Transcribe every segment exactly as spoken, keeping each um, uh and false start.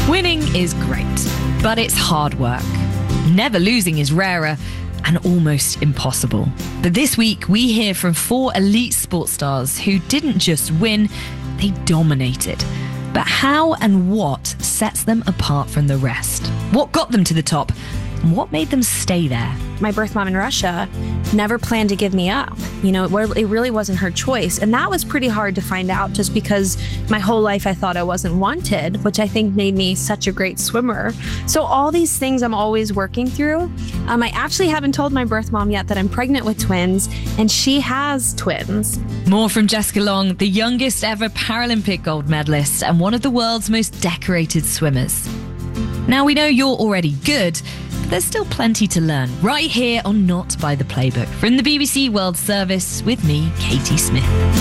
Winning is great, but it's hard work. Never losing is rarer and almost impossible. But this week, we hear from four elite sports stars who didn't just win, they dominated. But how and what sets them apart from the rest? What got them to the top? And what made them stay there? My birth mom in Russia never planned to give me up. You know, it really wasn't her choice. And that was pretty hard to find out just because my whole life I thought I wasn't wanted, which I think made me such a great swimmer. So all these things I'm always working through. Um, I actually haven't told my birth mom yet that I'm pregnant with twins, and she has twins. More from Jessica Long, the youngest ever Paralympic gold medalist and one of the world's most decorated swimmers. Now, we know you're already good, but there's still plenty to learn right here on Not by the Playbook from the B B C World Service with me, Katie Smith.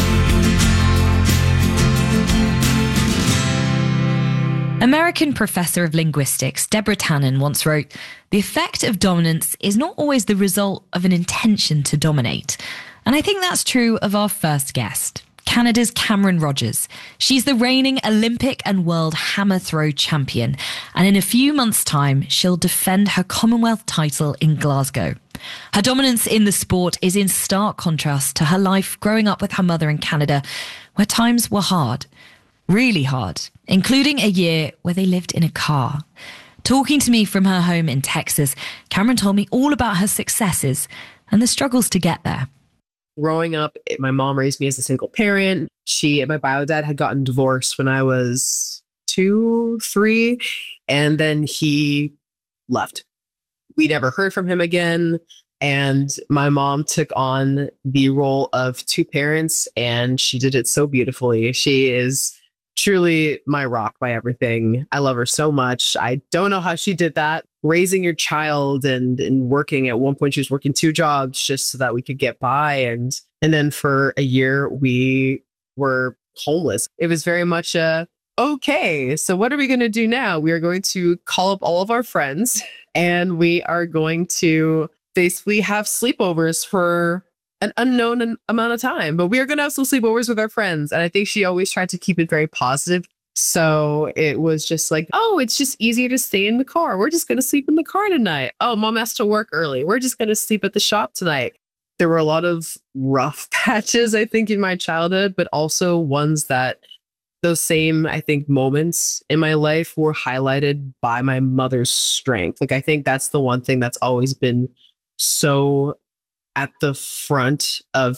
American professor of linguistics Deborah Tannen once wrote, "The effect of dominance is not always the result of an intention to dominate." And I think that's true of our first guest, Canada's Cameron Rogers. She's the reigning Olympic and world hammer throw champion. And in a few months' time, she'll defend her Commonwealth title in Glasgow. Her dominance in the sport is in stark contrast to her life growing up with her mother in Canada, where times were hard, really hard, including a year where they lived in a car. Talking to me from her home in Texas, Cameron told me all about her successes and the struggles to get there. Growing up, my mom raised me as a single parent. She and my bio dad had gotten divorced when I was two, three, and then he left. We never heard from him again. And my mom took on the role of two parents, and she did it so beautifully. She is truly my rock, my everything. I love her so much. I don't know how she did that. Raising your child and, and working at one point, she was working two jobs just so that we could get by. And, and then for a year, we were homeless. It was very much a, okay, so what are we going to do now? We are going to call up all of our friends and we are going to basically have sleepovers for an unknown amount of time, but we are going to have some sleepovers with our friends. And I think she always tried to keep it very positive. So it was just like, oh, it's just easier to stay in the car. We're just going to sleep in the car tonight. Oh, mom has to work early. We're just going to sleep at the shop tonight. There were a lot of rough patches, I think, in my childhood, but also ones that those same, I think, moments in my life were highlighted by my mother's strength. Like, I think that's the one thing that's always been so at the front of